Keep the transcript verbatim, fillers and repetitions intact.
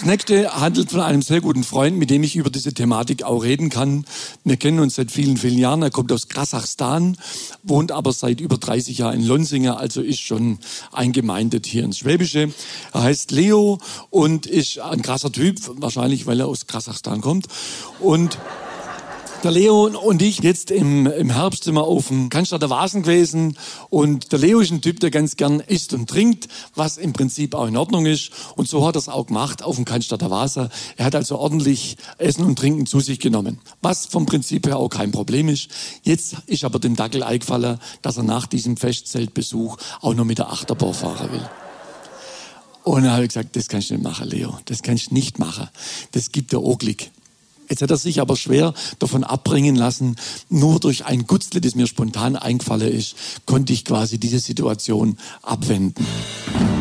nächste handelt von einem sehr guten Freund, mit dem ich über diese Thematik auch reden kann. Wir kennen uns seit vielen, vielen Jahren. Er kommt aus Kasachstan, wohnt aber seit über dreißig Jahren in Lonsinger, also ist schon eingemeindet hier ins Schwäbische. Er heißt Leo und ist ein krasser Typ, wahrscheinlich, weil er aus Kasachstan kommt. Und der Leo und ich jetzt im, im Herbst sind wir auf dem Cannstatter Wasen gewesen und der Leo ist ein Typ, der ganz gern isst und trinkt, was im Prinzip auch in Ordnung ist und so hat er es auch gemacht auf dem Cannstatter Wasen. Er hat also ordentlich Essen und Trinken zu sich genommen, was vom Prinzip her auch kein Problem ist. Jetzt ist aber dem Dackel eingefallen, dass er nach diesem Festzeltbesuch auch noch mit der Achterbahn fahren will. Und dann habe ich gesagt, das kannst du nicht machen, Leo, das kannst du nicht machen, das gibt dir Oglick. Jetzt hat er sich aber schwer davon abbringen lassen. Nur durch ein Gutzle, das mir spontan eingefallen ist, konnte ich quasi diese Situation abwenden.